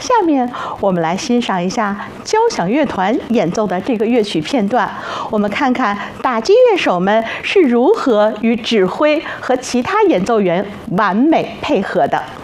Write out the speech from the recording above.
下面我们来欣赏一下交响乐团演奏的这个乐曲片段，我们看看打击乐手们是如何与指挥和其他演奏员完美配合的。